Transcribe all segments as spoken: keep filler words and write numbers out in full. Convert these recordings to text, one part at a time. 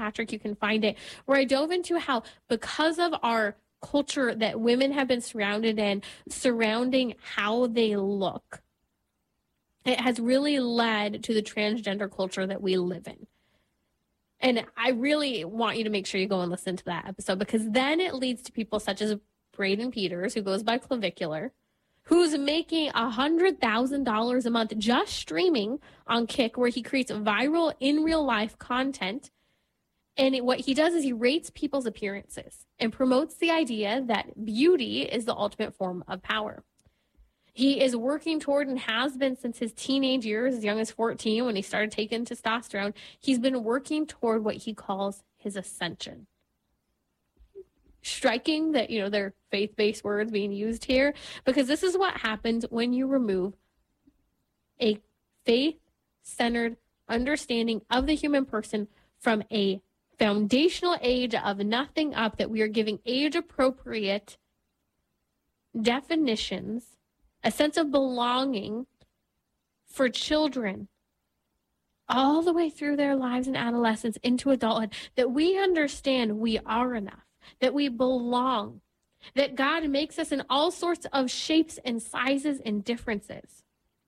Patrick, you can find it, where I dove into how because of our culture that women have been surrounded in, surrounding how they look, it has really led to the transgender culture that we live in. And I really want you to make sure you go and listen to that episode, because then it leads to people such as Braden Peters, who goes by Clavicular, who's making one hundred thousand dollars a month just streaming on Kick, where he creates viral in real life content. And it, what he does is he rates people's appearances and promotes the idea that beauty is the ultimate form of power. He is working toward, and has been since his teenage years, as young as fourteen, when he started taking testosterone, he's been working toward what he calls his ascension. Striking that, you know, they're faith-based words being used here, because this is what happens when you remove a faith-centered understanding of the human person from a foundational age of nothing up, that we are giving age-appropriate definitions, a sense of belonging for children all the way through their lives and adolescence into adulthood, that we understand we are enough, that we belong, that God makes us in all sorts of shapes and sizes and differences.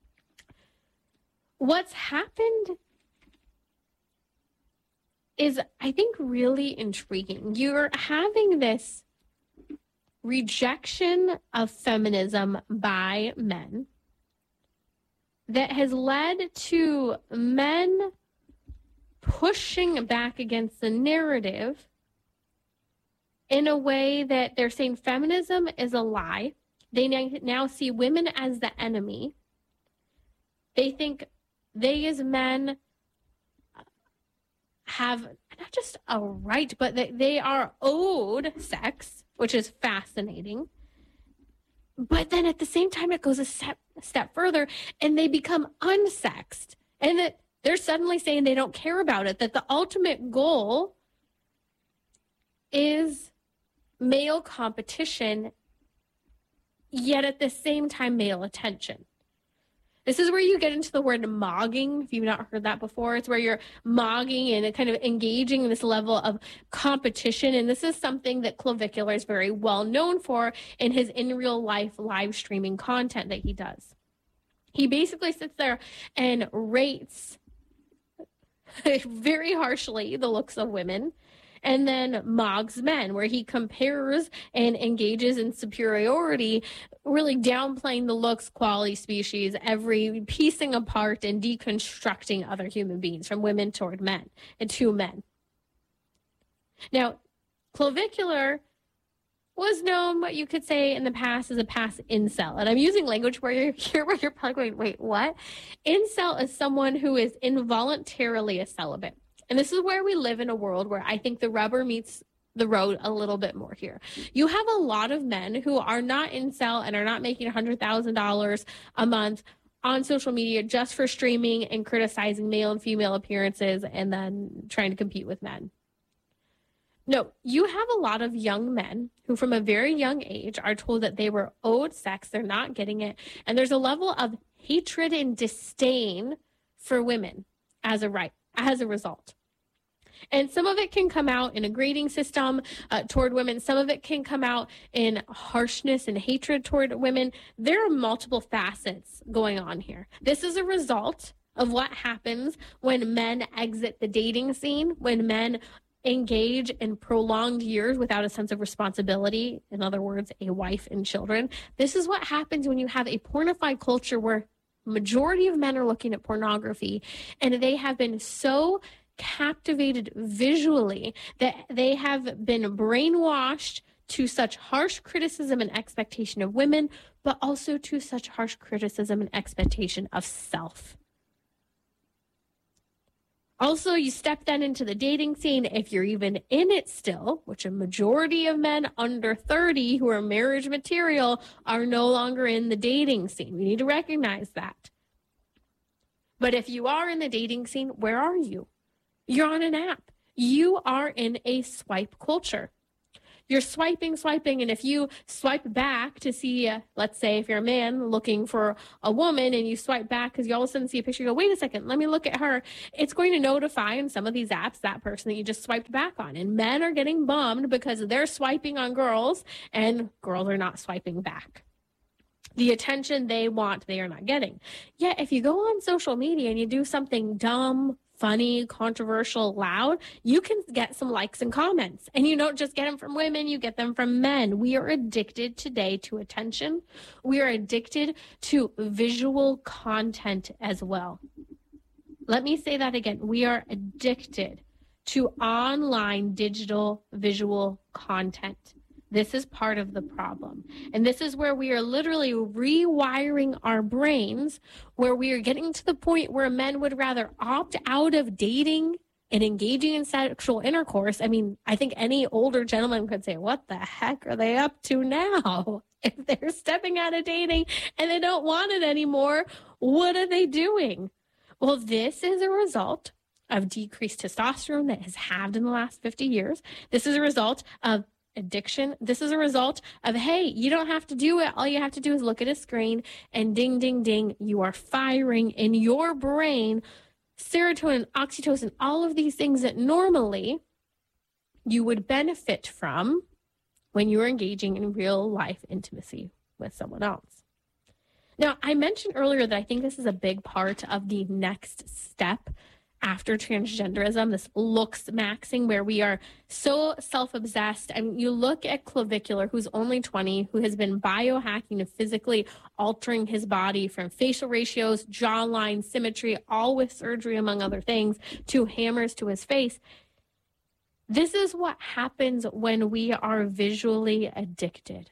What's happened is, I think, really intriguing. You're having this rejection of feminism by men that has led to men pushing back against the narrative in a way that they're saying feminism is a lie. They now see women as the enemy. They think they as men have not just a right, but that they are owed sex, which is fascinating. But then at the same time, it goes a step, a step further, and they become unsexed. And that they're suddenly saying they don't care about it, that the ultimate goal is male competition, yet at the same time, male attention. This is where you get into the word mogging, if you've not heard that before. It's where you're mogging and kind of engaging in this level of competition. And this is something that Clavicular is very well known for in his in real life live streaming content that he does. He basically sits there and rates very harshly the looks of women, and then mogs men, where he compares and engages in superiority, really downplaying the looks, quality, species, every piecing apart and deconstructing other human beings from women toward men and to men. Now, Clavicular was known, what you could say in the past, as a past incel. And I'm using language where you're here, where you're probably going, wait, what? Incel is someone who is involuntarily a celibate. And this is where we live in a world where I think the rubber meets the road a little bit more here. You have a lot of men who are not incel and are not making one hundred thousand dollars a month on social media just for streaming and criticizing male and female appearances and then trying to compete with men. No, you have a lot of young men who from a very young age are told that they were owed sex, they're not getting it, and there's a level of hatred and disdain for women as a right, as a result. And some of it can come out in a grading system uh, toward women. Some of it can come out in harshness and hatred toward women. There are multiple facets going on here. This is a result of what happens when men exit the dating scene, when men engage in prolonged years without a sense of responsibility. In other words, a wife and children. This is what happens when you have a pornified culture where majority of men are looking at pornography, and they have been so captivated visually that they have been brainwashed to such harsh criticism and expectation of women, but also to such harsh criticism and expectation of self. Also, you step then into the dating scene, if you're even in it still, which a majority of men under thirty who are marriage material are no longer in the dating scene. We need to recognize that. But if you are in the dating scene, where are you? You're on an app. You are in a swipe culture. You're swiping, swiping, and if you swipe back to see, uh, let's say if you're a man looking for a woman and you swipe back because you all of a sudden see a picture, you go, wait a second, let me look at her. It's going to notify in some of these apps that person that you just swiped back on. And men are getting bummed because they're swiping on girls and girls are not swiping back. The attention they want, they are not getting. Yet if you go on social media and you do something dumb, funny, controversial, loud, you can get some likes and comments. And you don't just get them from women, you get them from men. We are addicted today to attention. We are addicted to visual content as well. Let me say that again. We are addicted to online digital visual content. This is part of the problem. And this is where we are literally rewiring our brains, where we are getting to the point where men would rather opt out of dating and engaging in sexual intercourse. I mean, I think any older gentleman could say, what the heck are they up to now? If they're stepping out of dating and they don't want it anymore, what are they doing? Well, this is a result of decreased testosterone that has halved in the last fifty years. This is a result of addiction. This is a result of, hey, you don't have to do it. All you have to do is look at a screen and ding, ding, ding. You are firing in your brain serotonin, oxytocin, all of these things that normally you would benefit from when you are engaging in real life intimacy with someone else. Now, I mentioned earlier that I think this is a big part of the next step after transgenderism, this looks maxing, where we are so self-obsessed. I mean, you look at Clavicular, who's only twenty, who has been biohacking and physically altering his body from facial ratios, jawline, symmetry, all with surgery, among other things, to hammers to his face. This is what happens when we are visually addicted.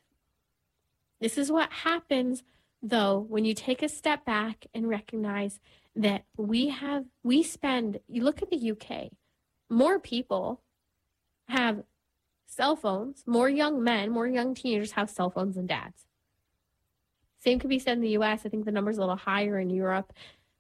This is what happens, though, when you take a step back and recognize that we have, we spend, you look at the U K, more people have cell phones, more young men, more young teenagers have cell phones than dads. Same could be said in the U S. I think the number's a little higher in Europe.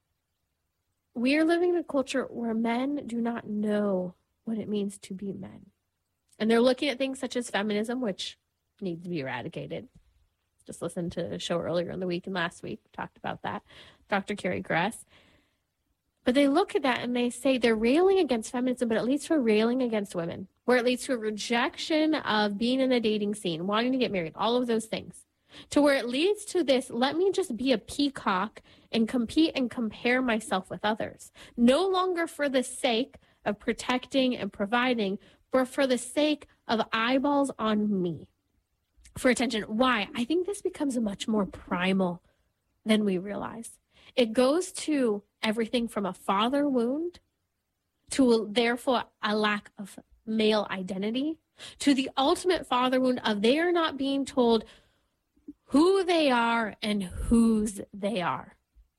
We are living in a culture where men do not know what it means to be men. And they're looking at things such as feminism, which needs to be eradicated. Just listened to a show earlier in the week and last week, talked about that. Doctor Carrie Gress. But they look at that and they say they're railing against feminism, but it leads to a railing against women, where it leads to a rejection of being in a dating scene, wanting to get married, all of those things, to where it leads to this, let me just be a peacock and compete and compare myself with others. No longer for the sake of protecting and providing, but for the sake of eyeballs on me, for attention. Why? I think this becomes much more primal than we realize. It goes to everything from a father wound to therefore a lack of male identity, to the ultimate father wound of they are not being told who they are and whose they are.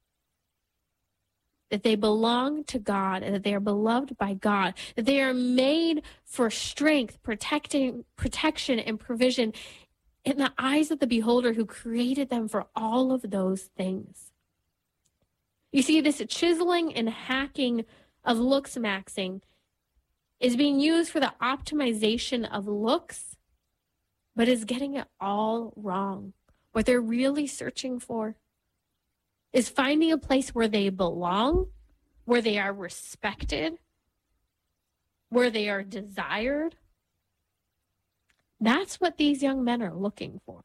That they belong to God and that they are beloved by God, that they are made for strength, protecting, protection, and provision in the eyes of the beholder who created them for all of those things. You see, this chiseling and hacking of looks maxing is being used for the optimization of looks, but is getting it all wrong. What they're really searching for is finding a place where they belong, where they are respected, where they are desired. That's what these young men are looking for.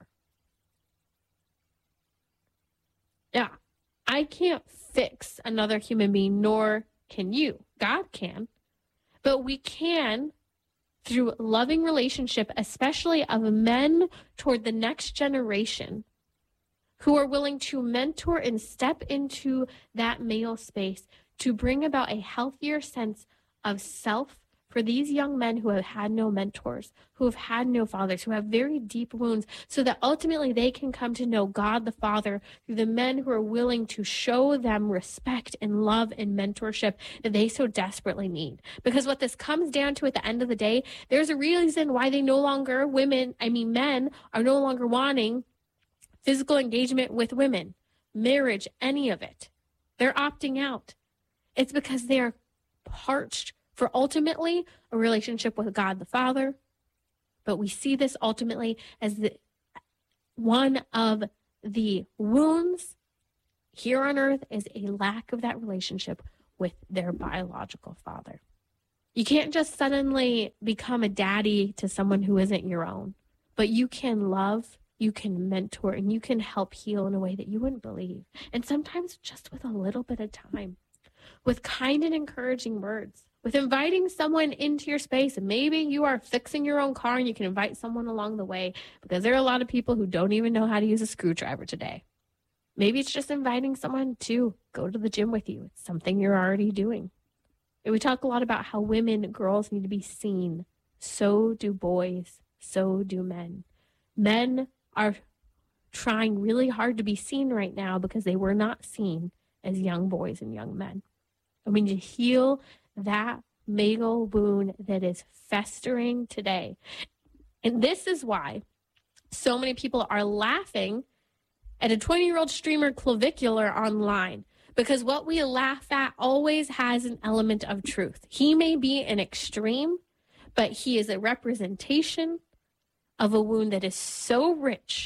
Yeah. I can't fix another human being, nor can you. God can. But we can, through loving relationship, especially of men toward the next generation, who are willing to mentor and step into that male space to bring about a healthier sense of self for these young men who have had no mentors, who have had no fathers, who have very deep wounds, so that ultimately they can come to know God the Father through the men who are willing to show them respect and love and mentorship that they so desperately need. Because what this comes down to at the end of the day, there's a reason why they no longer, women, I mean men, are no longer wanting physical engagement with women, marriage, any of it. They're opting out. It's because they are parched for ultimately a relationship with God the Father, But we see this ultimately as the, one of the wounds here on earth is a lack of that relationship with their biological father. You can't just suddenly become a daddy to someone who isn't your own, but you can love, you can mentor, and you can help heal in a way that you wouldn't believe. And sometimes just with a little bit of time, with kind and encouraging words, with inviting someone into your space. And maybe you are fixing your own car and you can invite someone along the way, because there are a lot of people who don't even know how to use a screwdriver today. Maybe it's just inviting someone to go to the gym with you. It's something you're already doing. And we talk a lot about how women, girls need to be seen. So do boys. So do men. Men are trying really hard to be seen right now because they were not seen as young boys and young men. And we need to heal that male wound that is festering today. And this is why so many people are laughing at a twenty-year-old streamer Clavicular online, because what we laugh at always has an element of truth. He may be an extreme, but he is a representation of a wound that is so rich,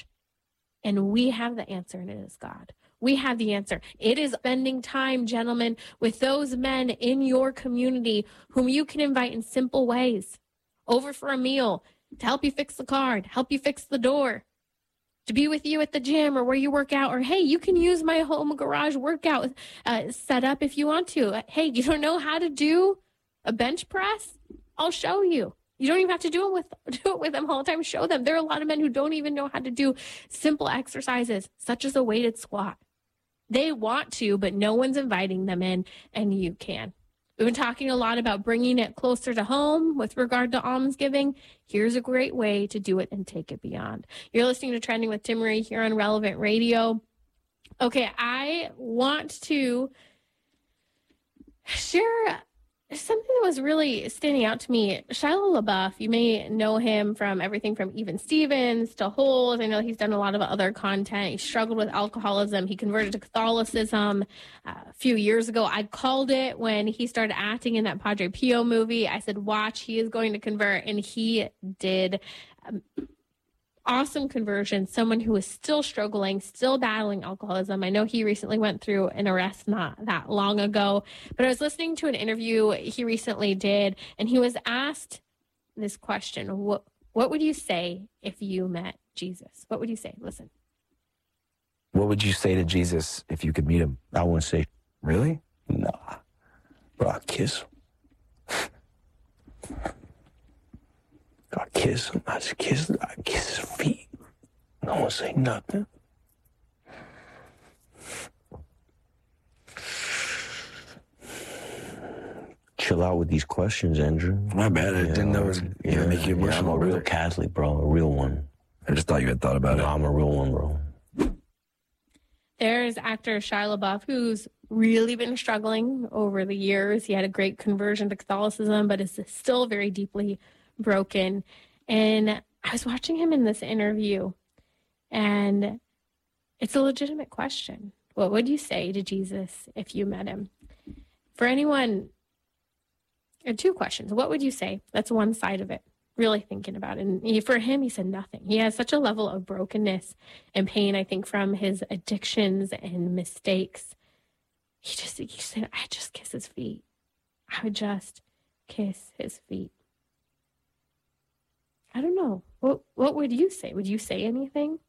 and we have the answer, and it is God. We have the answer. It is spending time, gentlemen, with those men in your community whom you can invite in simple ways, over for a meal, to help you fix the car, to help you fix the door, to be with you at the gym or where you work out, or, hey, you can use my home garage workout uh, setup if you want to. Hey, you don't know how to do a bench press? I'll show you. You don't even have to do it with do it with them all the time. Show them. There are a lot of men who don't even know how to do simple exercises, such as a weighted squat. They want to, but no one's inviting them in, and you can. We've been talking a lot about bringing it closer to home with regard to almsgiving. Here's a great way to do it and take it beyond. You're listening to Trending with Timmerie here on Relevant Radio. Okay, I want to share something that was really standing out to me. Shia LaBeouf, you may know him from everything from Even Stevens to Holes. I know he's done a lot of other content. He struggled with alcoholism. He converted to Catholicism uh, a few years ago. I called it when he started acting in that Padre Pio movie. I said, watch, he is going to convert. And he did. Um, awesome conversion, someone who is still struggling, still battling alcoholism. I know he recently went through an arrest not that long ago, but I was listening to an interview he recently did, and he was asked this question: what, what would you say if you met Jesus? What would you say? Listen. What would you say to Jesus if you could meet him? I wouldn't say, really? nah, bro, I'd kiss him. I kiss him. I just kiss. I kiss his feet. No one say nothing. Chill out with these questions, Andrew. My bad. I You didn't know it was yeah, gonna make you yeah, I'm emotional. a real brother. Catholic, bro. A real one. I just thought you had thought about No, it. I'm a real one, bro. There's actor Shia LaBeouf, who's really been struggling over the years. He had a great conversion to Catholicism, but is still very deeply broken. And I was watching him in this interview, and it's a legitimate question. What would you say to Jesus if you met him? For anyone, there are two questions. What would you say? That's one side of it. Really thinking about it. And he, for him, he said nothing. He has such a level of brokenness and pain, I think, from his addictions and mistakes. He just, he said, I just kiss his feet. I would just kiss his feet. I don't know. What what would you say? Would you say anything?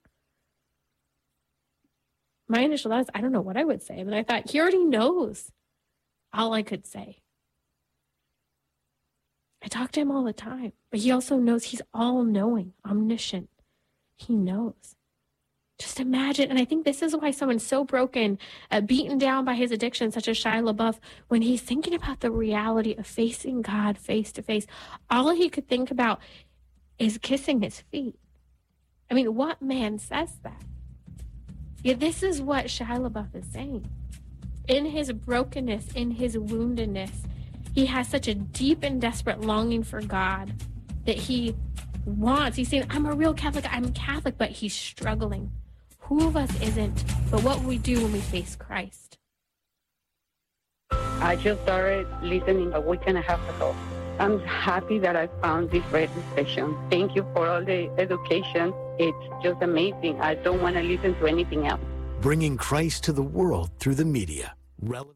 My initial thought is, I don't know what I would say. But I thought, he already knows all I could say. I talk to him all the time, but he also knows. He's all-knowing, omniscient. He knows. Just imagine, and I think this is why someone's so broken, uh, beaten down by his addiction, such as Shia LaBeouf, when he's thinking about the reality of facing God face to face, all he could think about is kissing his feet. I mean, what man says that? Yet this is what Shia LaBeouf is saying. In his brokenness, in his woundedness, he has such a deep and desperate longing for God that he wants. He's saying, I'm a real Catholic, I'm Catholic, but he's struggling. Who of us isn't? But what will we do when we face Christ? I just started listening a week and a half ago. I'm happy that I found this radio station. Thank you for all the education. It's just amazing. I don't want to listen to anything else. Bringing Christ to the world through the media. Relevant.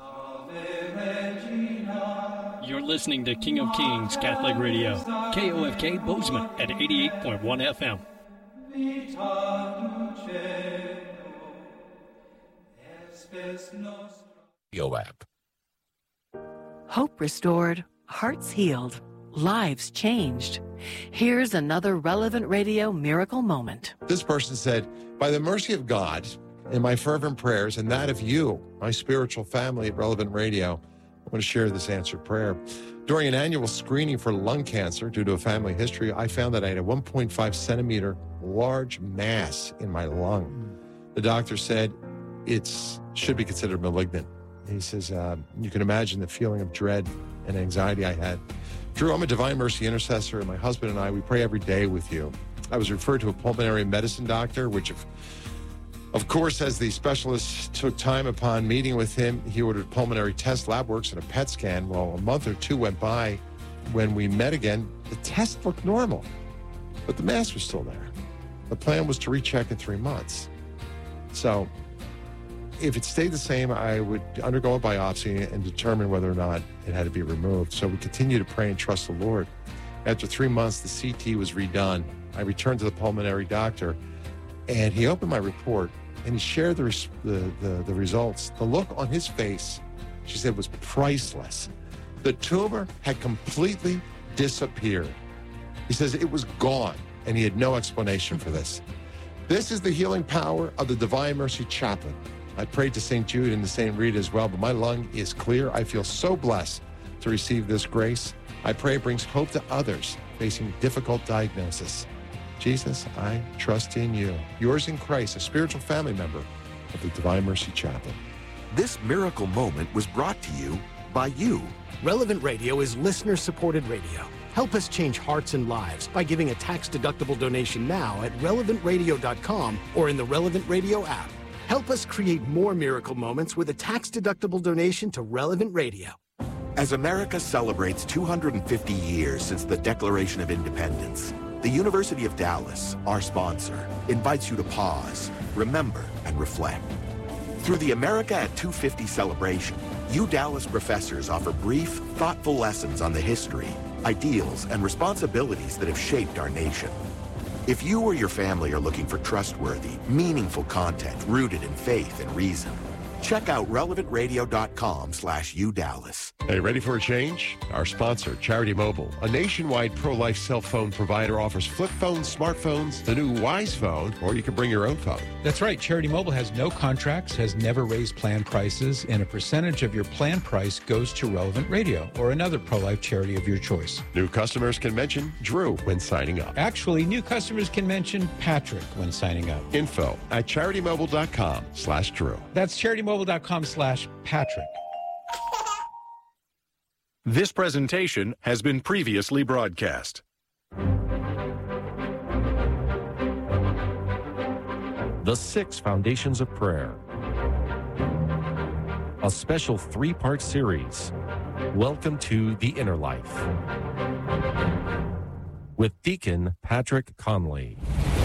You're listening to King of Kings Catholic Radio, K O F K Bozeman at eighty-eight point one F M. Yo app. Hope restored, hearts healed, lives changed. Here's another Relevant Radio miracle moment. This person said, by the mercy of God and my fervent prayers and that of you, my spiritual family at Relevant Radio, I want to share this answered prayer. During an annual screening for lung cancer due to a family history, I found that I had a one point five centimeter large mass in my lung. The doctor said it should be considered malignant. He says, uh, you can imagine the feeling of dread and anxiety I had. Drew, I'm a Divine Mercy intercessor, and my husband and I, we pray every day with you. I was referred to a pulmonary medicine doctor, which of, of course, as the specialist took time upon meeting with him, he ordered pulmonary test, lab works, and a P E T scan. Well, a month or two went by. When we met again, the test looked normal, but the mass was still there. The plan was to recheck in three months. So if it stayed the same, I would undergo a biopsy and determine whether or not it had to be removed. So we continue to pray and trust the Lord. After three months, the C T was redone. I returned to the pulmonary doctor, and he opened my report, and he shared the, res- the, the, the results. The look on his face, she said, was priceless. The tumor had completely disappeared. He says it was gone, and he had no explanation for this. This is the healing power of the Divine Mercy Chaplain. I prayed to Saint Jude and to Saint Rita as well, but my lung is clear. I feel so blessed to receive this grace. I pray it brings hope to others facing difficult diagnosis. Jesus, I trust in you. Yours in Christ, a spiritual family member of the Divine Mercy Chaplain. This miracle moment was brought to you by you. Relevant Radio is listener-supported radio. Help us change hearts and lives by giving a tax-deductible donation now at relevant radio dot com or in the Relevant Radio app. Help us create more miracle moments with a tax-deductible donation to Relevant Radio. As America celebrates two hundred fifty years since the Declaration of Independence, the University of Dallas, our sponsor, invites you to pause, remember, and reflect. Through the America at two fifty celebration, U Dallas professors offer brief, thoughtful lessons on the history, ideals, and responsibilities that have shaped our nation. If you or your family are looking for trustworthy, meaningful content rooted in faith and reason, check out relevant radio dot com slash U Dallas. Hey, ready for a change? Our sponsor, Charity Mobile, a nationwide pro-life cell phone provider, offers flip phones, smartphones, the new Wise Phone, or you can bring your own phone. That's right. Charity Mobile has no contracts, has never raised plan prices, and a percentage of your plan price goes to Relevant Radio or another pro-life charity of your choice. New customers can mention Drew when signing up. Actually, new customers can mention Patrick when signing up. Info at charity mobile dot com slash Drew. That's charity mobile dot com slash Patrick. This presentation has been previously broadcast. The Six Foundations of Prayer. A special three-part series. Welcome to The Inner Life. With Deacon Patrick Conley.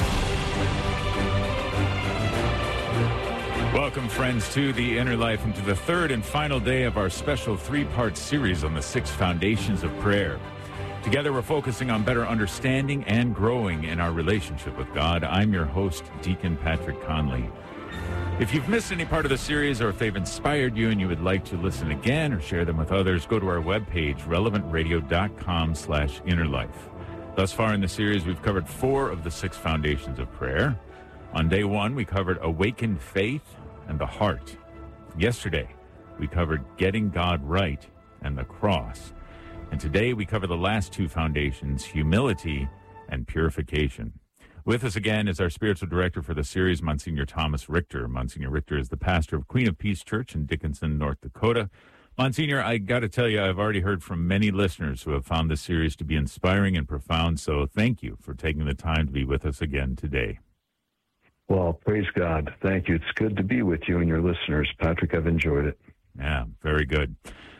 Welcome, friends, to The Inner Life and to the third and final day of our special three-part series on the six foundations of prayer. Together, we're focusing on better understanding and growing in our relationship with God. I'm your host, Deacon Patrick Conley. If you've missed any part of the series or if they've inspired you and you would like to listen again or share them with others, go to our webpage, relevant radio dot com slash inner life. Thus far in the series, we've covered four of the six foundations of prayer. On day one, we covered awakened faith and the heart. Yesterday, we covered getting God right and the cross. And today, we cover the last two foundations, humility and purification. With us again is our spiritual director for the series, Monsignor Thomas Richter. Monsignor Richter is the pastor of Queen of Peace Church in Dickinson, North Dakota. Monsignor, I got to tell you, I've already heard from many listeners who have found this series to be inspiring and profound, so thank you for taking the time to be with us again today. Well, praise God. Thank you. It's good to be with you and your listeners. Patrick, I've enjoyed it. Yeah, very good.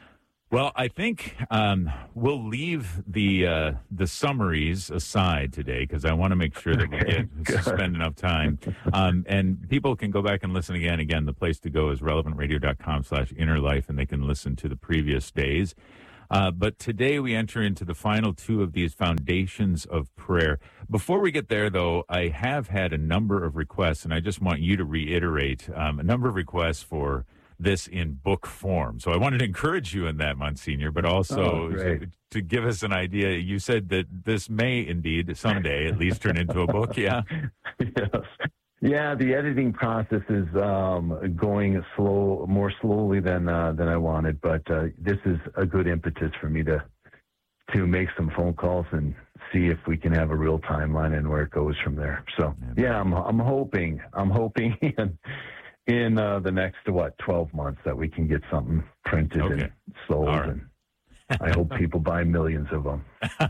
Well, I think um, we'll leave the uh, the summaries aside today because I want to make sure that we Okay, get good. spend enough time. Um, and people can go back and listen again. Again, the place to go is relevant radio dot com slash inner life, and they can listen to the previous days. Uh, but today we enter into the final two of these foundations of prayer. Before we get there, though, I have had a number of requests, and I just want you to reiterate um, a number of requests for this in book form. So I wanted to encourage you in that, Monsignor, but also Oh, great. to, to give us an idea. You said that this may indeed someday at least turn into a book. Yeah. Yes. Yeah, the editing process is um, going slow, more slowly than uh, than I wanted, but uh, this is a good impetus for me to to make some phone calls and see if we can have a real timeline and where it goes from there. So yeah, I'm I'm hoping I'm hoping in, in uh, the next what twelve months that we can get something printed Okay. and sold, All right. and I hope people buy millions of them.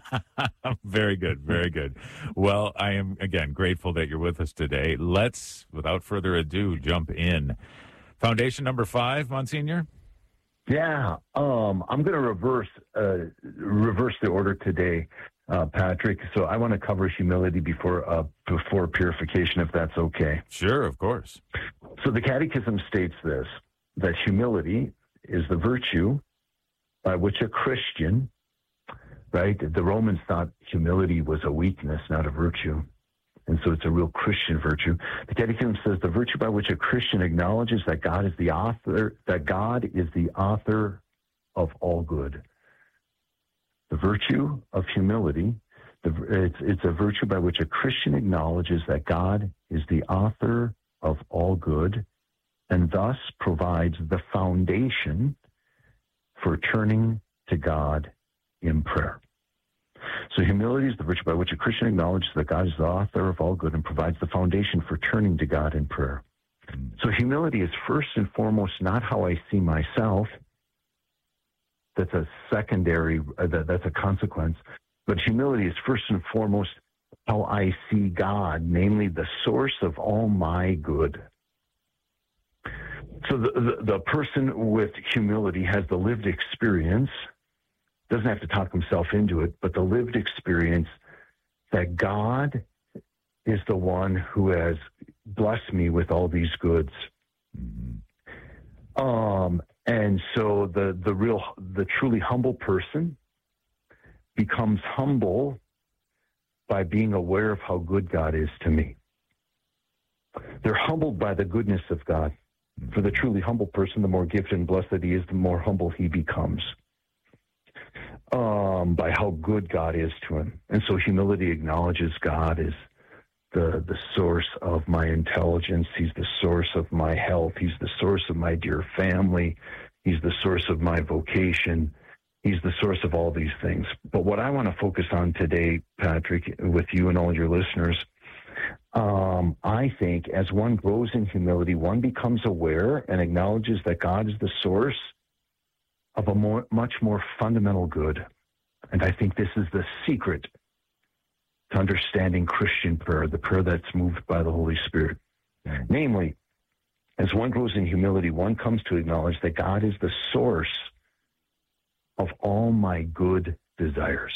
Very good. Very good. Well, I am, again, grateful that you're with us today. Let's, without further ado, jump in. Foundation number five, Monsignor? Yeah, um, I'm going to reverse uh, reverse the order today, uh, Patrick. So I want to cover humility before uh, before purification, if that's okay. Sure, of course. So the Catechism states this, that humility is the virtue by which a Christian, right? The Romans thought humility was a weakness, not a virtue. And so it's a real Christian virtue. The Catechism says the virtue by which a Christian acknowledges that God is the author, that God is the author of all good. The virtue of humility, the, it's, it's a virtue by which a Christian acknowledges that God is the author of all good and thus provides the foundation for turning to God in prayer. So humility is the virtue by which a Christian acknowledges that God is the author of all good and provides the foundation for turning to God in prayer. So humility is first and foremost not how I see myself. That's a secondary, uh, that, that's a consequence. But humility is first and foremost how I see God, namely the source of all my good. So the, the, the person with humility has the lived experience, doesn't have to talk himself into it, but the lived experience that God is the one who has blessed me with all these goods. Mm-hmm. Um, and so the, the real, the truly humble person becomes humble by being aware of how good God is to me. They're humbled by the goodness of God. For the truly humble person, the more gifted and blessed that he is, the more humble he becomes um, by how good God is to him. And so humility acknowledges God as the, the source of my intelligence. He's the source of my health. He's the source of my dear family. He's the source of my vocation. He's the source of all these things. But what I want to focus on today, Patrick, with you and all your listeners, Um, I think as one grows in humility, one becomes aware and acknowledges that God is the source of a more, much more fundamental good. And I think this is the secret to understanding Christian prayer, the prayer that's moved by the Holy Spirit. Namely, as one grows in humility, one comes to acknowledge that God is the source of all my good desires.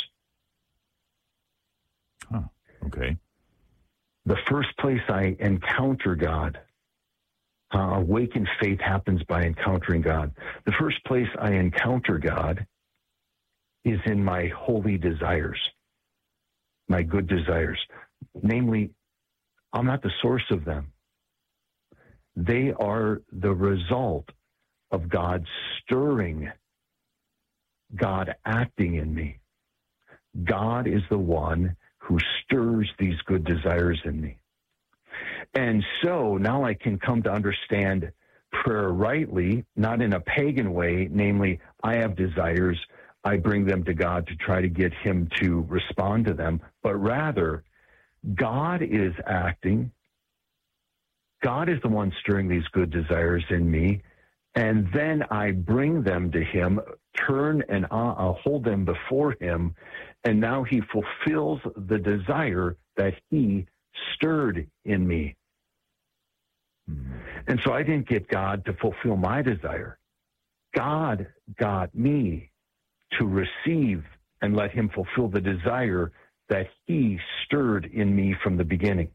Huh. Okay. The first place I encounter God, uh, awakened faith happens by encountering God. The first place I encounter God is in my holy desires, my good desires. Namely, I'm not the source of them. They are the result of God stirring, God acting in me. God is the one who stirs these good desires in me. And so now I can come to understand prayer rightly, not in a pagan way, namely, I have desires, I bring them to God to try to get him to respond to them, but rather, God is acting, God is the one stirring these good desires in me, and then I bring them to him, turn and uh, hold them before him, and now he fulfills the desire that he stirred in me. Mm-hmm. And so I didn't get God to fulfill my desire. God got me to receive and let him fulfill the desire that he stirred in me from the beginning.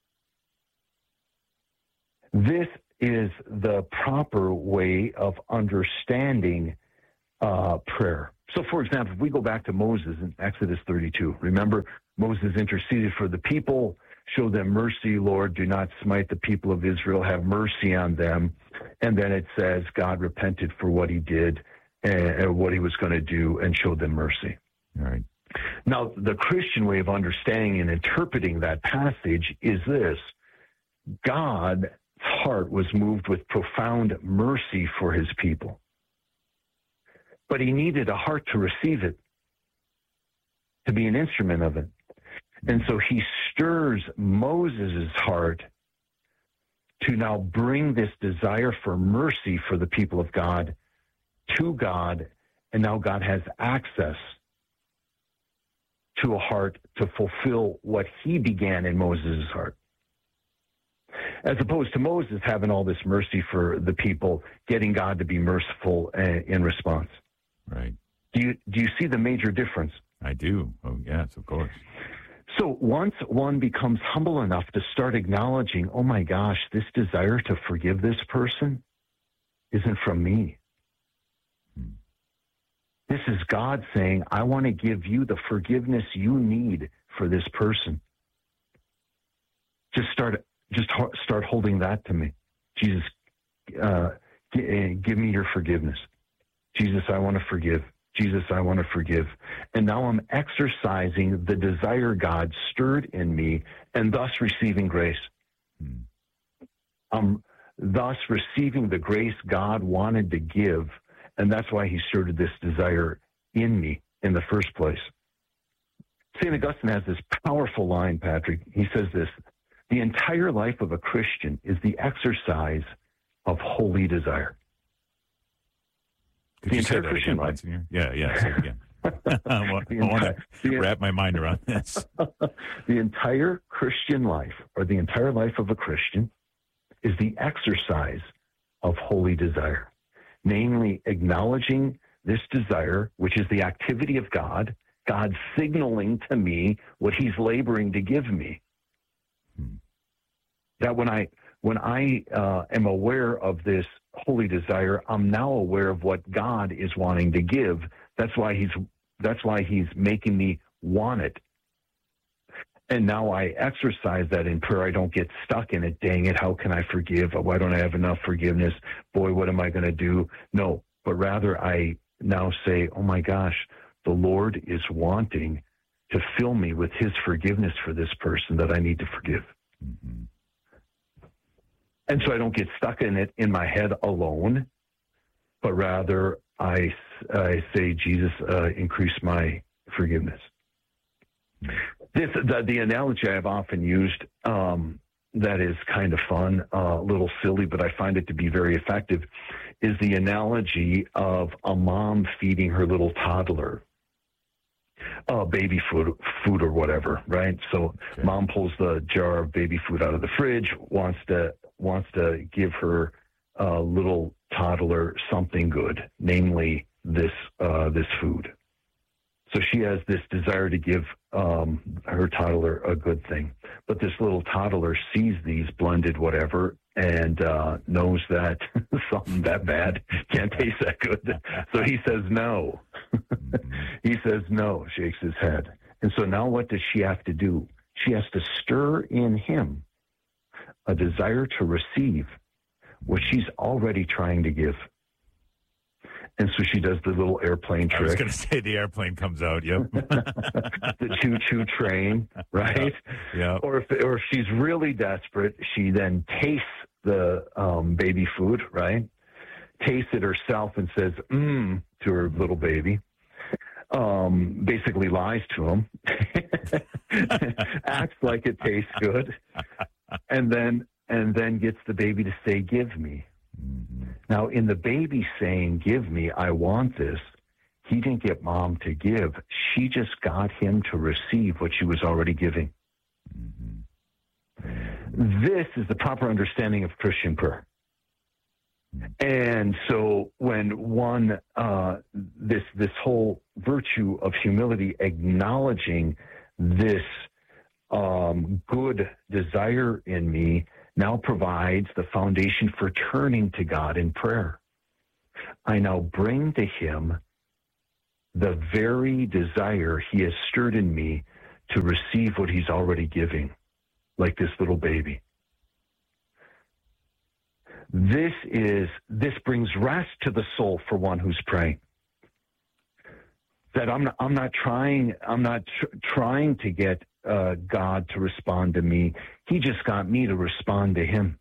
This is the proper way of understanding uh, prayer. So, for example, if we go back to Moses in Exodus thirty-two, remember Moses interceded for the people, show them mercy, Lord, do not smite the people of Israel, have mercy on them. And then it says God repented for what he did and what he was going to do and showed them mercy. All right. Now, the Christian way of understanding and interpreting that passage is this: God's heart was moved with profound mercy for his people, but he needed a heart to receive it, to be an instrument of it. And so he stirs Moses' heart to now bring this desire for mercy for the people of God to God, and now God has access to a heart to fulfill what he began in Moses' heart. As opposed to Moses having all this mercy for the people, getting God to be merciful uh, in response. Right. Do you, do you see the major difference? I do. Oh, yes, of course. So once one becomes humble enough to start acknowledging, oh my gosh, this desire to forgive this person isn't from me. Hmm. This is God saying, I want to give you the forgiveness you need for this person. Just start, just start holding that to me. Jesus, uh, give me your forgiveness. Jesus, I want to forgive. Jesus, I want to forgive. And now I'm exercising the desire God stirred in me and thus receiving grace. Hmm. I'm thus receiving the grace God wanted to give, and that's why he stirred this desire in me in the first place. Saint Augustine has this powerful line, Patrick. He says this: the entire life of a Christian is the exercise of holy desire. Could the you entire say that Christian again, life. Monsignor? Yeah, yeah, say it again. I want, I want to wrap my mind around this. The entire Christian life, or the entire life of a Christian, is the exercise of holy desire, namely acknowledging this desire, which is the activity of God, God signaling to me what he's laboring to give me. Hmm. That when I when I uh, am aware of this holy desire, I'm now aware of what God is wanting to give. That's why he's that's why he's making me want it. And now I exercise that in prayer. I don't get stuck in it. Dang it, how can I forgive? Why don't I have enough forgiveness? Boy, what am I going to do? No, but rather I now say, oh my gosh, the Lord is wanting to fill me with his forgiveness for this person that I need to forgive. Mm-hmm. And so I don't get stuck in it in my head alone, but rather I, I say, Jesus, uh, increase my forgiveness. This, the, the analogy I've often used um, that is kind of fun, uh, a little silly, but I find it to be very effective, is the analogy of a mom feeding her little toddler uh, baby food, food or whatever, right? So okay. Mom pulls the jar of baby food out of the fridge, wants to wants to give her uh, little toddler something good, namely this uh, this food. So she has this desire to give um, her toddler a good thing. But this little toddler sees these blended whatever and uh, knows that something that bad can't taste that good. So he says no. He says no, shakes his head. And so now what does she have to do? She has to stir in him a desire to receive what she's already trying to give. And so she does the little airplane trick. I was going to say the airplane comes out, yep. The choo-choo train, right? Yeah. Or if or if she's really desperate, she then tastes the um, baby food, right? Tastes it herself and says, mmm, to her little baby. Um, basically lies to him. Acts like it tastes good. And then and then gets the baby to say, give me. Mm-hmm. Now, in the baby saying, give me, I want this, he didn't get mom to give. She just got him to receive what she was already giving. Mm-hmm. This is the proper understanding of Christian prayer. And so when one, uh, this this whole virtue of humility, acknowledging this um, good desire in me, now provides the foundation for turning to God in prayer. I now bring to him the very desire he has stirred in me to receive what he's already giving, like this little baby. This is, this brings rest to the soul for one who's praying. That I'm not, I'm not trying, I'm not tr- trying to get uh, God to respond to me. He just got me to respond to him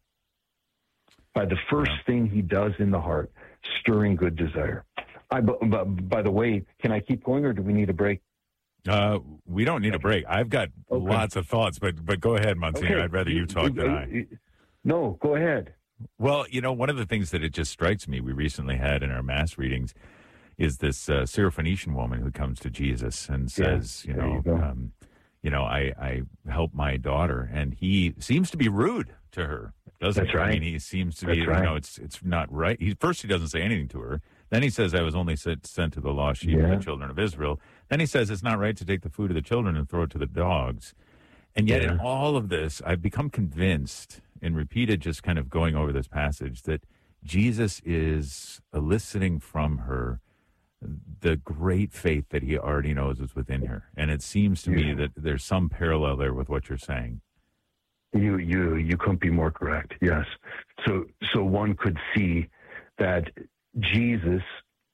by the first yeah. thing he does in the heart, stirring good desire. I, by, by the way, can I keep going, or do we need a break? Uh, we don't need a break. I've got okay. lots of thoughts, but but go ahead, Monsignor. Okay. I'd rather you talk than I. No, go ahead. Well, you know, one of the things that it just strikes me we recently had in our Mass readings is this uh, Syrophoenician woman who comes to Jesus and says, yeah, you know, you, um, you know, I, I help my daughter, and he seems to be rude to her, doesn't That's he? right. I mean, he seems to That's be, right. you know, it's it's not right. He, first, he doesn't say anything to her. Then he says, I was only sent, sent to the lost sheep yeah. of the children of Israel. Then he says, it's not right to take the food of the children and throw it to the dogs. And yet yeah. in all of this, I've become convinced in repeated just kind of going over this passage that Jesus is eliciting from her the great faith that he already knows is within her. And it seems to yeah. me that there's some parallel there with what you're saying. You you you couldn't be more correct. Yes. So so one could see that Jesus,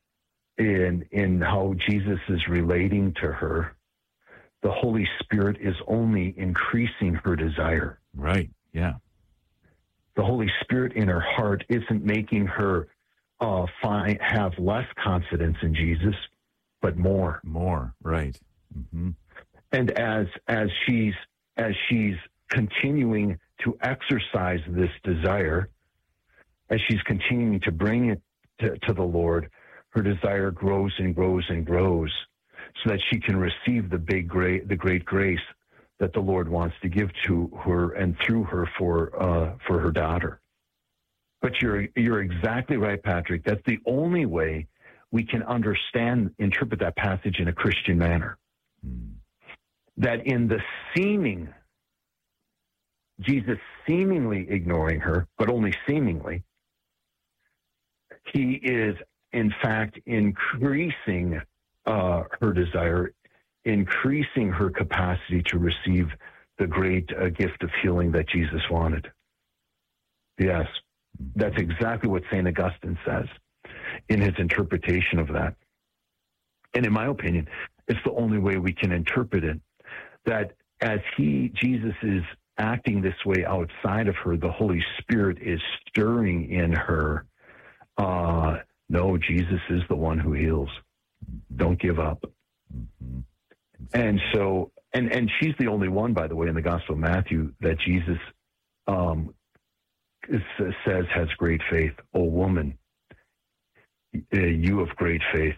in in how Jesus is relating to her, the Holy Spirit is only increasing her desire. Right. Yeah. The Holy Spirit in her heart isn't making her uh, find, have less confidence in Jesus, but more. More. Right. Mm-hmm. And as as she's as she's continuing to exercise this desire, as she's continuing to bring it to, to the Lord, her desire grows and grows and grows, so that she can receive the big great the great grace that the Lord wants to give to her and through her for uh, for her daughter. But you're you're exactly right, Patrick. That's the only way we can understand, interpret that passage in a Christian manner. Mm. That in the seeming, Jesus seemingly ignoring her, but only seemingly, he is in fact increasing uh, her desire, increasing her capacity to receive the great uh, gift of healing that Jesus wanted. Yes, that's exactly what Saint Augustine says in his interpretation of that. And in my opinion, it's the only way we can interpret it, that as he, Jesus, is acting this way outside of her, the Holy Spirit is stirring in her, uh, no, Jesus is the one who heals. Don't give up. Mm-hmm. And so, and, and she's the only one, by the way, in the Gospel of Matthew that Jesus um, is, says has great faith. Oh, woman, uh, you of great faith.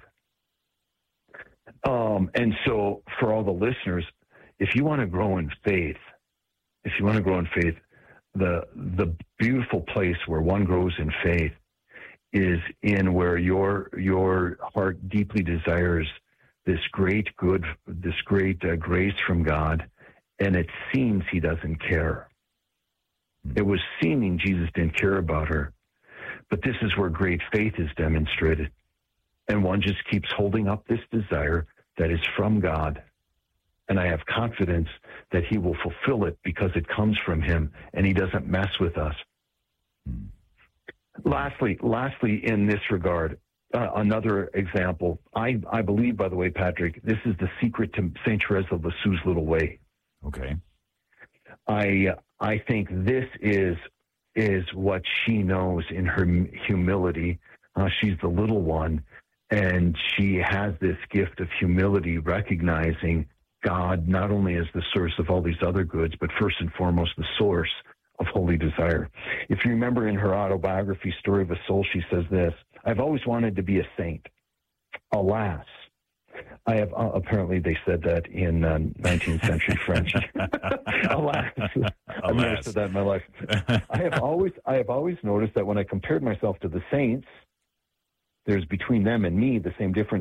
Um, and so for all the listeners, if you want to grow in faith, if you want to grow in faith, the the beautiful place where one grows in faith is in where your your heart deeply desires this great good, this great uh, grace from God, and it seems he doesn't care. It was seeming Jesus didn't care about her, but this is where great faith is demonstrated. And one just keeps holding up this desire that is from God. And I have confidence that he will fulfill it because it comes from him and he doesn't mess with us. Mm. Lastly, lastly, in this regard, uh, another example, I, I believe, by the way, Patrick, this is the secret to Saint Therese of Lisieux's little way. Okay. I, I think this is, is what she knows in her humility. Uh, she's the little one, and she has this gift of humility, recognizing God not only as the source of all these other goods, but first and foremost, the source of holy desire. If you remember in her autobiography, Story of a Soul, she says this: I've always wanted to be a saint. Alas, I have, uh, apparently they said that in uh, nineteenth century French. Alas, I've never said that in my life. I have always, I have always noticed that when I compared myself to the saints, there's between them and me the same difference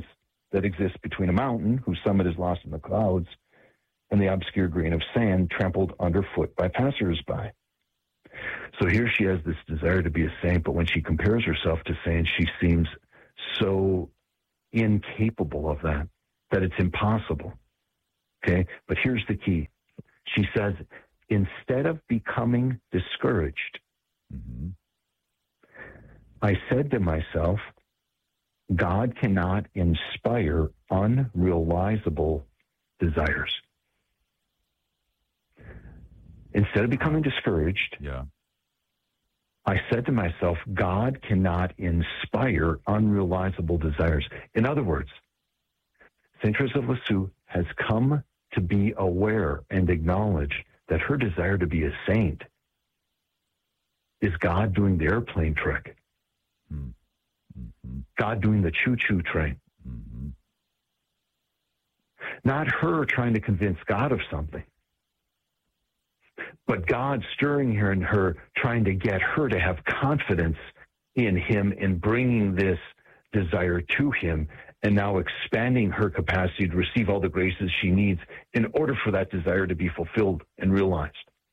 that exists between a mountain, whose summit is lost in the clouds, and the obscure grain of sand trampled underfoot by passers-by. So here she has this desire to be a saint, but when she compares herself to saints, she seems so incapable of that, that it's impossible. Okay? But here's the key. She says, instead of becoming discouraged, mm-hmm. I said to myself, God cannot inspire unrealizable desires. Instead of becoming discouraged, yeah. I said to myself, God cannot inspire unrealizable desires. In other words, Saint Teresa of Lisieux has come to be aware and acknowledge that her desire to be a saint is God doing the airplane trick. Mm-hmm. God doing the choo-choo train. Mm-hmm. Not her trying to convince God of something, but God stirring her in her, trying to get her to have confidence in him and bringing this desire to him, and now expanding her capacity to receive all the graces she needs in order for that desire to be fulfilled and realized.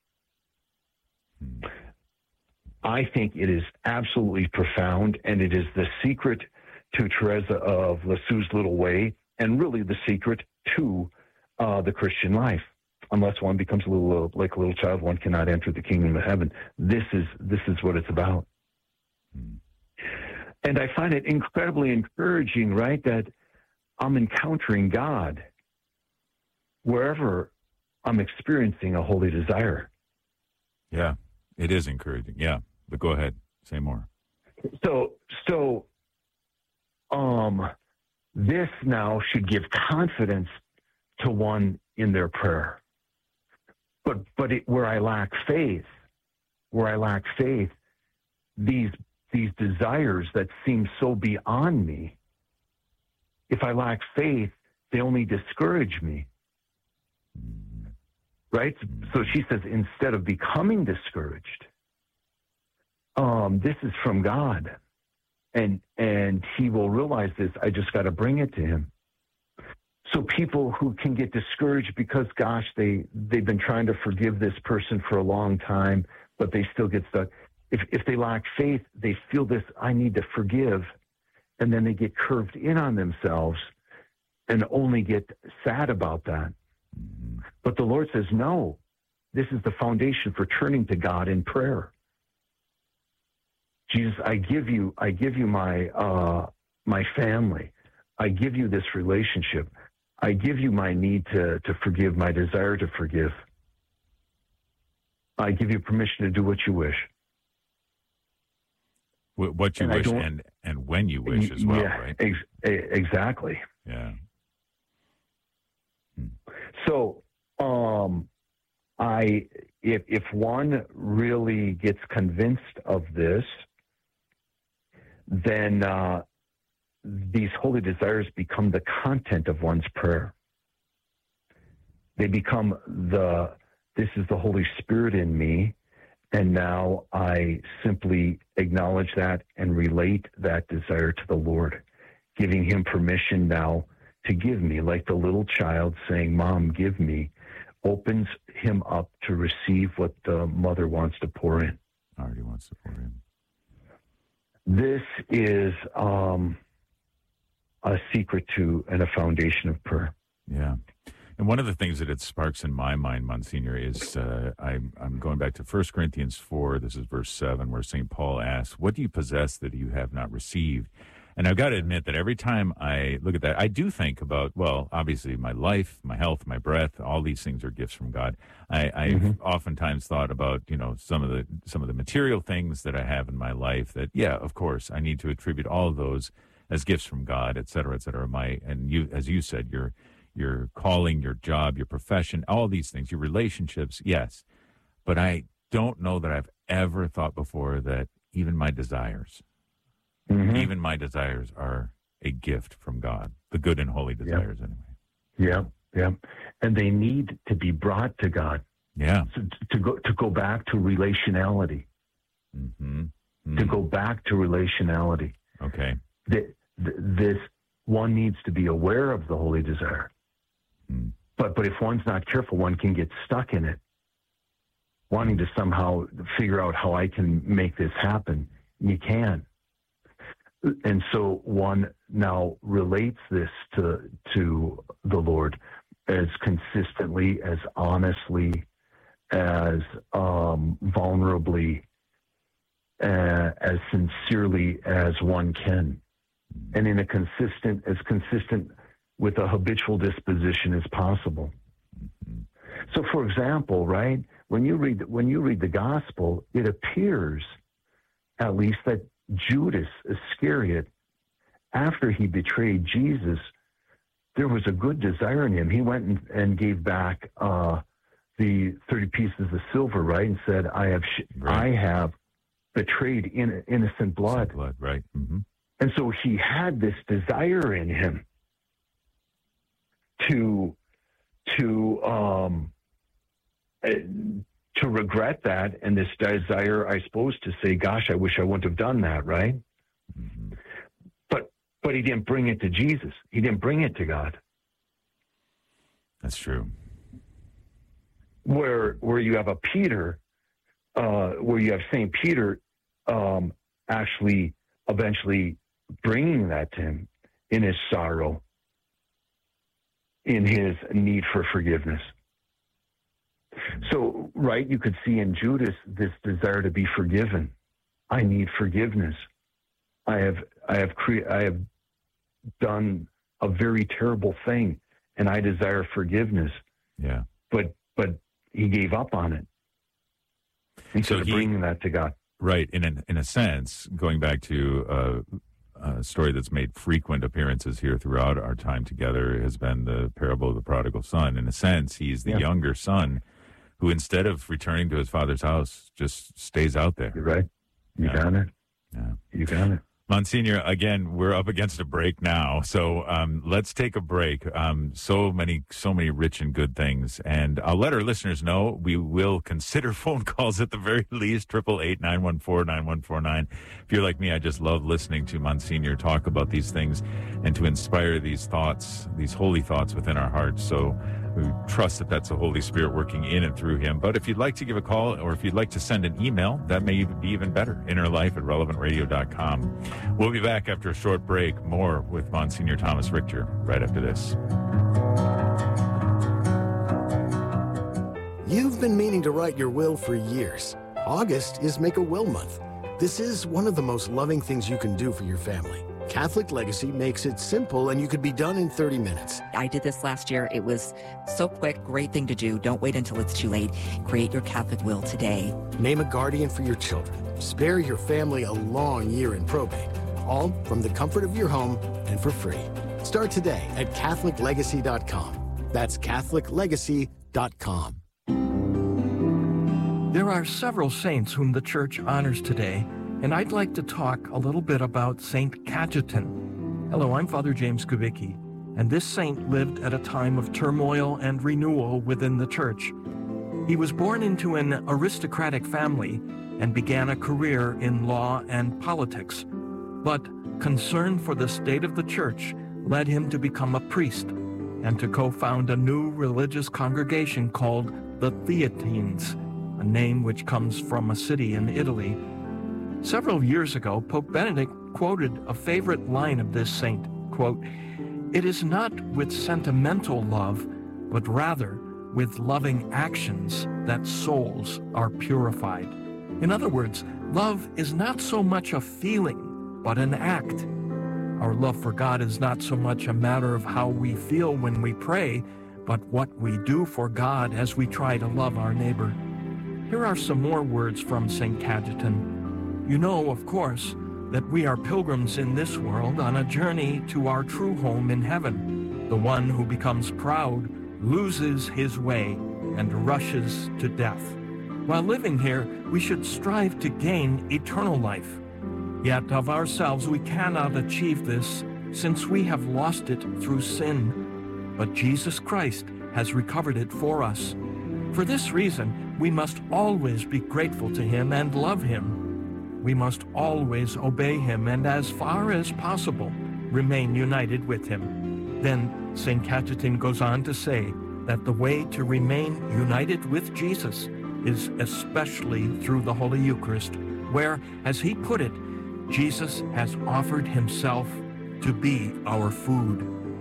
Hmm. I think it is absolutely profound, and it is the secret to Teresa of Lisieux's little way, and really the secret to uh, the Christian life. Unless one becomes a little uh, like a little child, one cannot enter the kingdom of heaven. This is this is what it's about. Hmm. And I find it incredibly encouraging, right, that I'm encountering God wherever I'm experiencing a holy desire. Yeah, it is encouraging. Yeah, but go ahead, say more. So, so, um, this now should give confidence to one in their prayer. But, but it, where I lack faith, where I lack faith, these these desires that seem so beyond me, if I lack faith, they only discourage me. Right? So she says, instead of becoming discouraged, um, this is from God. And and he will realize this. I just got to bring it to him. So people who can get discouraged because, gosh, they, they've been trying to forgive this person for a long time, but they still get stuck. If if they lack faith, they feel this, I need to forgive, and then they get curved in on themselves and only get sad about that. But the Lord says, no, this is the foundation for turning to God in prayer. Jesus, I give you, I give you my uh, my family. I give you this relationship. I give you my need to, to forgive, my desire to forgive. I give you permission to do what you wish. What you and wish and, and when you wish as well, yeah, right? Ex- exactly. Yeah. Hmm. So, um, I if if one really gets convinced of this, then uh, these holy desires become the content of one's prayer. They become the, this is the Holy Spirit in me, and now I simply acknowledge that and relate that desire to the Lord, giving him permission now to give me, like the little child saying, Mom, give me, opens him up to receive what the mother wants to pour in. Already wants to pour in. This is um, a secret to and a foundation of prayer. Yeah. And one of the things that it sparks in my mind, Monsignor, is uh, I'm, I'm going back to First Corinthians four. This is verse seven, where Saint Paul asks, what do you possess that you have not received? And I've got to admit that every time I look at that, I do think about, well, obviously my life, my health, my breath, all these things are gifts from God. I, I've mm-hmm. oftentimes thought about, you know, some of the some of the material things that I have in my life that, yeah, of course, I need to attribute all of those as gifts from God, et cetera, et cetera. My, and you, as you said, your your calling, your job, your profession, all these things, your relationships, yes. But I don't know that I've ever thought before that even my desires, Mm-hmm. even my desires are a gift from God, the good and holy desires, yeah. anyway. Yeah, yeah. And they need to be brought to God. Yeah. So to go to go back to relationality. Mm-hmm. Mm-hmm. To go back to relationality. Okay. The, the, this one needs to be aware of the holy desire. Mm. But but if one's not careful, one can get stuck in it, wanting to somehow figure out how I can make this happen. You can. And so one now relates this to to the Lord as consistently, as honestly, as um, vulnerably, uh, as sincerely as one can, and in a consistent, as consistent with a habitual disposition as possible. So, for example, right, when you read when you read the gospel, it appears, at least, that Judas Iscariot, after he betrayed Jesus, there was a good desire in him. He went and, and gave back uh, the thirty pieces of silver, right, and said, "I have, sh- right. I have betrayed in, innocent blood." Blood, right? Mm-hmm. And so he had this desire in him to to um, uh, to regret that, and this desire, I suppose, to say, "Gosh, I wish I wouldn't have done that," right? Mm-hmm. But but he didn't bring it to Jesus. He didn't bring it to God. That's true. Where where you have a Peter, uh, where you have Saint Peter, um, actually eventually bringing that to him in his sorrow, in his need for forgiveness. So, right, you could see in Judas this desire to be forgiven. I need forgiveness. I have, I have, cre- I have done a very terrible thing, and I desire forgiveness. Yeah. But, but he gave up on it instead So of he- bringing that to God. Right. In an, in a sense, going back to uh, a story that's made frequent appearances here throughout our time together has been the parable of the prodigal son. In a sense, he's the Yeah. younger son who, instead of returning to his father's house, just stays out there. You're right. You Yeah. got it. Yeah. You got it. Monsignor, again, we're up against a break now, so um, let's take a break. Um, so many, so many rich and good things, and I'll let our listeners know we will consider phone calls at the very least. Triple eight nine one four nine one four nine. If you're like me, I just love listening to Monsignor talk about these things and to inspire these thoughts, these holy thoughts within our hearts. So we trust that that's the Holy Spirit working in and through him. But if you'd like to give a call, or if you'd like to send an email, that may be even better. Inner Life at relevant radio dot com. We'll be back after a short break. More with Monsignor Thomas Richter right after this. You've been meaning to write your will for years. August is Make a Will Month. This is one of the most loving things you can do for your family. Catholic Legacy makes it simple, and you could be done in thirty minutes. I did this last year. It was so quick, great thing to do. Don't wait until it's too late. Create your Catholic will today. Name a guardian for your children. Spare your family a long year in probate. All from the comfort of your home and for free. Start today at Catholic Legacy dot com. That's Catholic Legacy dot com. There are several saints whom the Church honors today, and I'd like to talk a little bit about Saint Cajetan. Hello, I'm Father James Kubicki, and this saint lived at a time of turmoil and renewal within the Church. He was born into an aristocratic family and began a career in law and politics, but concern for the state of the Church led him to become a priest and to co-found a new religious congregation called the Theatines, a name which comes from a city in Italy. Several years ago, Pope Benedict quoted a favorite line of this saint, quote, "It is not with sentimental love, but rather with loving actions that souls are purified." In other words, love is not so much a feeling, but an act. Our love for God is not so much a matter of how we feel when we pray, but what we do for God as we try to love our neighbor. Here are some more words from Saint Cajetan. You know, of course, that we are pilgrims in this world on a journey to our true home in heaven. The one who becomes proud loses his way and rushes to death. While living here, we should strive to gain eternal life. Yet of ourselves we cannot achieve this, since we have lost it through sin. But Jesus Christ has recovered it for us. For this reason, we must always be grateful to him and love him. We must always obey him and, as far as possible, remain united with him. Then Saint Cajetan goes on to say that the way to remain united with Jesus is especially through the Holy Eucharist, where, as he put it, Jesus has offered himself to be our food.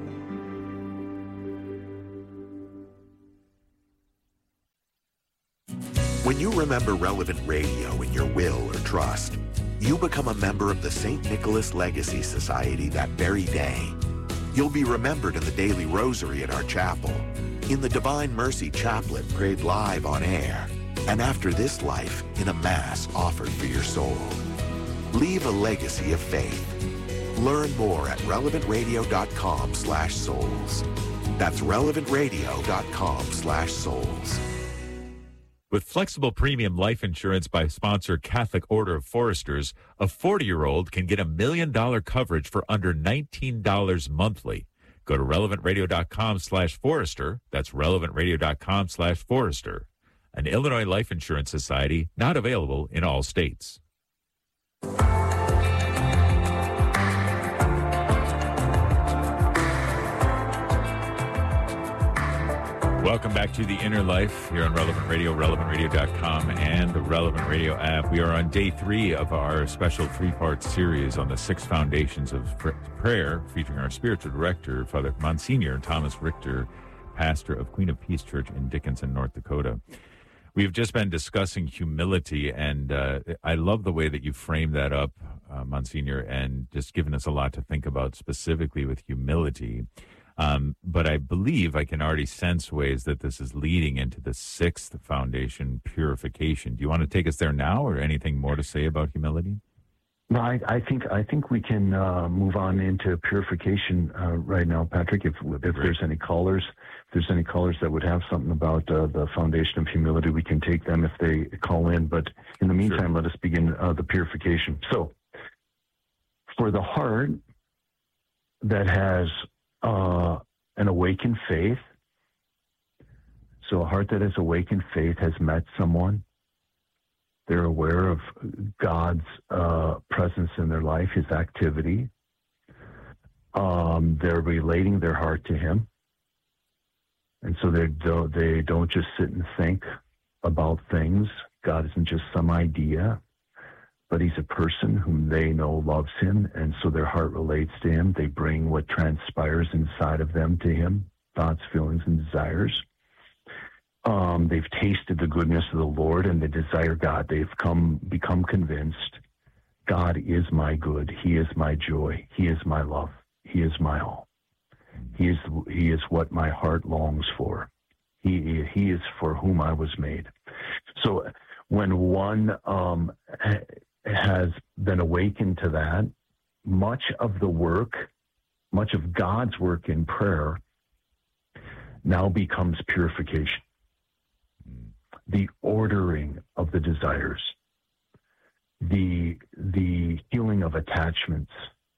When you remember Relevant Radio in your will or trust, you become a member of the Saint Nicholas Legacy Society that very day. You'll be remembered in the daily rosary at our chapel, in the Divine Mercy Chaplet prayed live on air, and after this life in a Mass offered for your soul. Leave a legacy of faith. Learn more at relevantradio.com slash souls. That's relevantradio.com slash souls. With flexible premium life insurance by sponsor Catholic Order of Foresters, a forty-year-old can get a million dollar coverage for under nineteen dollars monthly. Go to relevantradio.com slash forester. That's relevantradio.com slash forester. An Illinois Life Insurance Society, not available in all states. Welcome back to The Inner Life here on Relevant Radio, relevant radio dot com, and the Relevant Radio app. We are on day three of our special three-part series on the six foundations of pr- prayer, featuring our spiritual director, Father Monsignor Thomas Richter, pastor of Queen of Peace Church in Dickinson, North Dakota. We've just been discussing humility, and uh, I love the way that you framed that up, uh, Monsignor, and just given us a lot to think about specifically with humility. Um, but I believe I can already sense ways that this is leading into the sixth foundation, purification. Do you want to take us there now, or anything more to say about humility? No, I, I think I think we can uh, move on into purification uh, right now, Patrick. If if there's any callers, if there's any callers that would have something about uh, the foundation of humility, we can take them if they call in. But in the meantime, sure. Let us begin uh, the purification. So, for the heart that has uh, an awakened faith, so a heart that has awakened faith has met someone. They're aware of God's uh, presence in their life, his activity. Um, they're relating their heart to him. And so they don't, they don't just sit and think about things. God isn't just some idea, but he's a person whom they know loves him. And so their heart relates to him. They bring what transpires inside of them to him, thoughts, feelings, and desires. Um, they've tasted the goodness of the Lord and they desire God. They've come, become convinced God is my good. He is my joy. He is my love. He is my all. He is, he is what my heart longs for. He, he is for whom I was made. So when one um, has been awakened to that, much of the work, much of God's work in prayer now becomes purification. The ordering of the desires, the, the healing of attachments,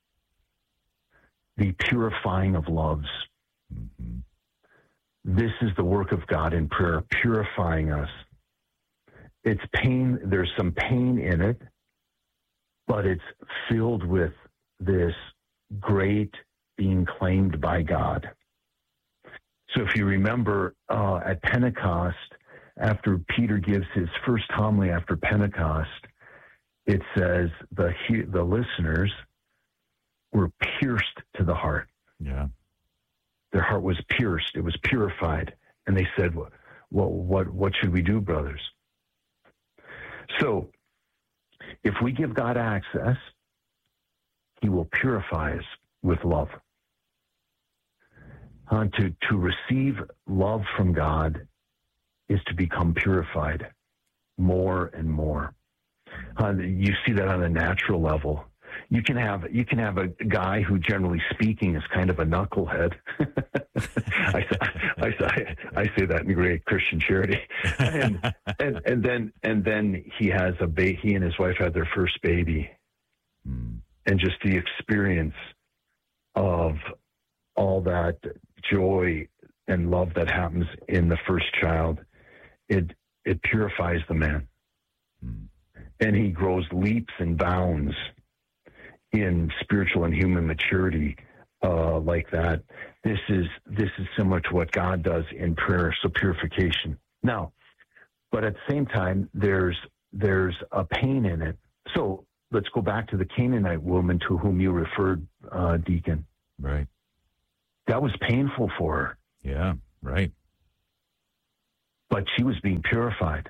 the purifying of loves. Mm-hmm. This is the work of God in prayer, purifying us. It's pain, there's some pain in it, but it's filled with this great being claimed by God. So if you remember uh, at Pentecost, after Peter gives his first homily after Pentecost, it says the the listeners were pierced to the heart. Yeah, their heart was pierced; it was purified, and they said, "Well, what what should we do, brothers?" So, if we give God access, he will purify us with love. Uh, to to receive love from God is to become purified more and more. Uh, you see that on a natural level. You can have you can have a guy who, generally speaking, is kind of a knucklehead. I, I, I, I say that in great Christian charity. And, and and then and then he has a ba- he and his wife had their first baby, mm. and just the experience of all that joy and love that happens in the first child. It it purifies the man. Mm. And he grows leaps and bounds in spiritual and human maturity uh, like that. This is this is similar to what God does in prayer, so purification. Now, but at the same time, there's there's a pain in it. So let's go back to the Canaanite woman to whom you referred, uh, Deacon. Right. That was painful for her. Yeah, right. But she was being purified.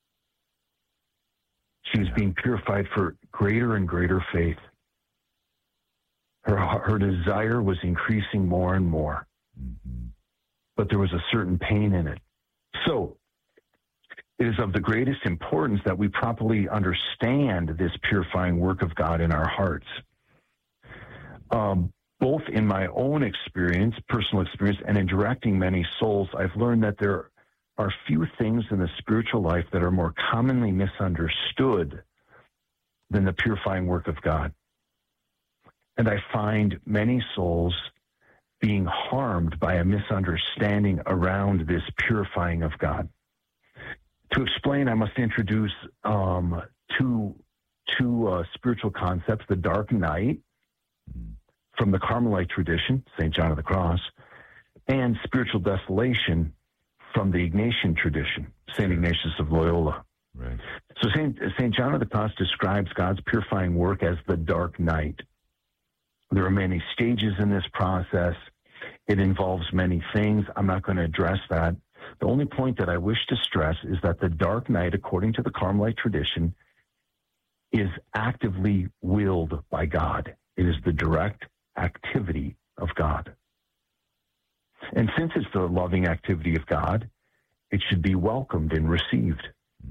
She was being purified for greater and greater faith. Her, her desire was increasing more and more. Mm-hmm. But there was a certain pain in it. So, it is of the greatest importance that we properly understand this purifying work of God in our hearts. Um, both in my own experience, personal experience, and in directing many souls, I've learned that there are few things in the spiritual life that are more commonly misunderstood than the purifying work of God. And I find many souls being harmed by a misunderstanding around this purifying of God. To explain, I must introduce um, two, two uh, spiritual concepts, the dark night from the Carmelite tradition, Saint John of the Cross, and spiritual desolation from the Ignatian tradition, Saint Ignatius of Loyola. Right. So Saint, Saint John of the Cross describes God's purifying work as the dark night. There are many stages in this process. It involves many things. I'm not going to address that. The only point that I wish to stress is that the dark night, according to the Carmelite tradition, is actively willed by God. It is the direct activity of God. And since it's the loving activity of God, it should be welcomed and received.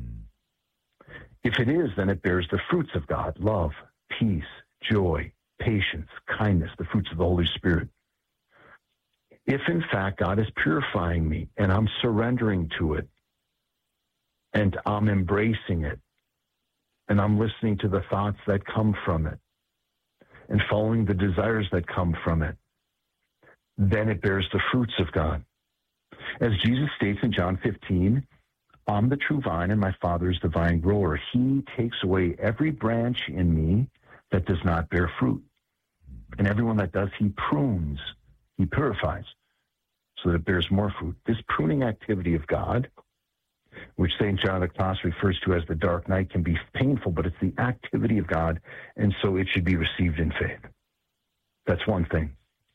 If it is, then it bears the fruits of God: love, peace, joy, patience, kindness, the fruits of the Holy Spirit. If, in fact, God is purifying me and I'm surrendering to it and I'm embracing it and I'm listening to the thoughts that come from it and following the desires that come from it, then it bears the fruits of God. As Jesus states in John fifteen, I'm the true vine and my Father is the vine grower. He takes away every branch in me that does not bear fruit. And everyone that does, he prunes. He purifies so that it bears more fruit. This pruning activity of God, which Saint John of the Cross refers to as the dark night, can be painful, but it's the activity of God, and so it should be received in faith. That's one thing.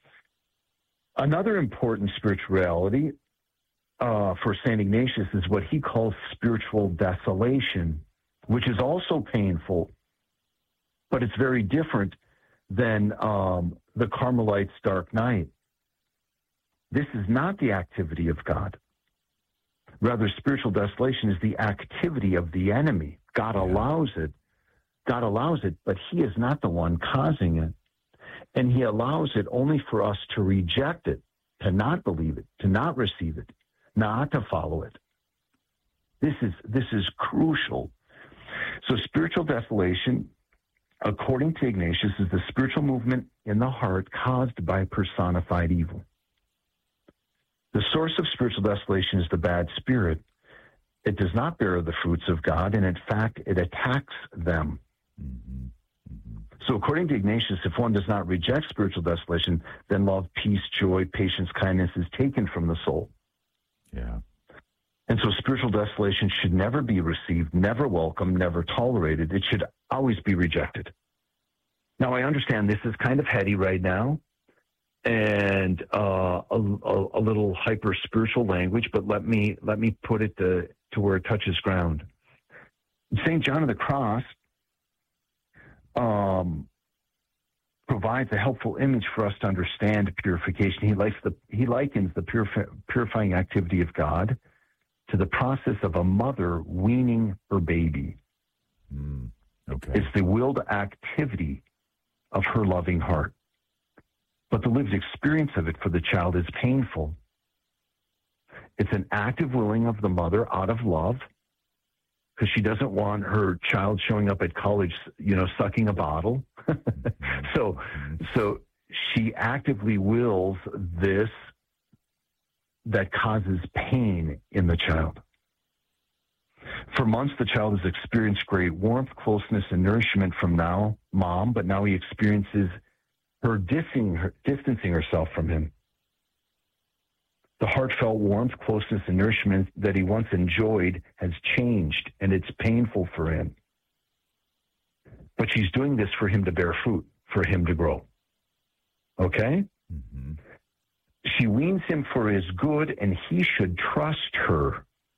Another important spirituality uh, for Saint Ignatius is what he calls spiritual desolation, which is also painful, but it's very different than um, the Carmelites' dark night. This is not the activity of God. Rather, spiritual desolation is the activity of the enemy. God allows it. God allows it, but he is not the one causing it. And he allows it only for us to reject it, to not believe it, to not receive it, not to follow it. This is, this is crucial. So spiritual desolation, according to Ignatius, is the spiritual movement in the heart caused by personified evil. The source of spiritual desolation is the bad spirit. It does not bear the fruits of God, and in fact, it attacks them. Mm-hmm. Mm-hmm. So according to Ignatius, if one does not reject spiritual desolation, then love, peace, joy, patience, kindness is taken from the soul. Yeah. And so spiritual desolation should never be received, never welcomed, never tolerated. It should always be rejected. Now, I understand this is kind of heady right now, and uh, a, a, a little hyper spiritual language, but let me let me put it to, to where it touches ground. Saint John of the Cross um, provides a helpful image for us to understand purification. He likes the he likens the purif- purifying activity of God to the process of a mother weaning her baby. Mm, okay, it's the willed activity of her loving heart. But the lived experience of it for the child is painful. It's an active willing of the mother out of love, because she doesn't want her child showing up at college, you know, sucking a bottle. so, so she actively wills this that causes pain in the child. For months, the child has experienced great warmth, closeness, and nourishment from now, mom, but now he experiences her distancing, her, distancing herself from him. The heartfelt warmth, closeness, and nourishment that he once enjoyed has changed, and it's painful for him. But she's doing this for him to bear fruit, for him to grow. Okay? Mm-hmm. She weans him for his good, and he should trust her.